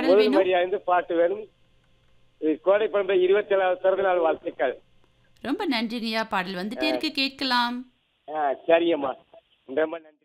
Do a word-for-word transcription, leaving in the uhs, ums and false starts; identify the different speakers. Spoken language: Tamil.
Speaker 1: பாடல்
Speaker 2: முதல்
Speaker 1: வேணும்?
Speaker 2: மரியாதை பாட்டு வேணும். இது கோடை பண்பை இருபத்தி ஏழாவது பிறந்த நாள் வாழ்த்துக்கள்.
Speaker 1: ரொம்ப நன்றிங்கய்யா. பாடல் வந்துட்டே
Speaker 2: ஆ,
Speaker 1: இருக்கு, கேட்கலாம்.
Speaker 2: ஆ, சரியம்மா. ரொம்ப நன்றி.